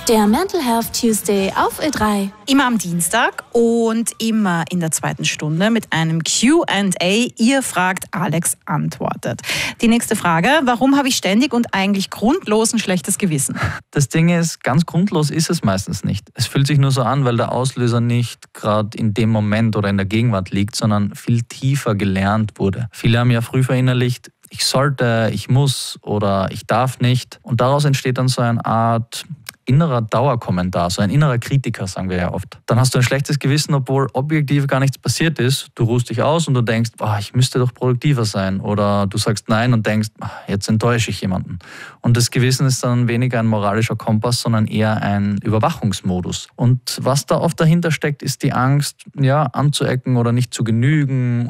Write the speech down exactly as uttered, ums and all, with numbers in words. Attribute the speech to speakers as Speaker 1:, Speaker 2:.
Speaker 1: Der Mental Health Tuesday auf Ö drei.
Speaker 2: Immer am Dienstag und immer in der zweiten Stunde mit einem Q and A. Ihr fragt, Alex antwortet. Die nächste Frage: Warum habe ich ständig und eigentlich grundlos ein schlechtes Gewissen?
Speaker 3: Das Ding ist, ganz grundlos ist es meistens nicht. Es fühlt sich nur so an, weil der Auslöser nicht gerade in dem Moment oder in der Gegenwart liegt, sondern viel tiefer gelernt wurde. Viele haben ja früh verinnerlicht, ich sollte, ich muss oder ich darf nicht. Und daraus entsteht dann so eine Art innerer Dauerkommentar, so ein innerer Kritiker, sagen wir ja oft. Dann hast du ein schlechtes Gewissen, obwohl objektiv gar nichts passiert ist. Du ruhst dich aus und du denkst, oh, ich müsste doch produktiver sein. Oder du sagst nein und denkst, jetzt enttäusche ich jemanden. Und das Gewissen ist dann weniger ein moralischer Kompass, sondern eher ein Überwachungsmodus. Und was da oft dahinter steckt, ist die Angst, ja, anzuecken oder nicht zu genügen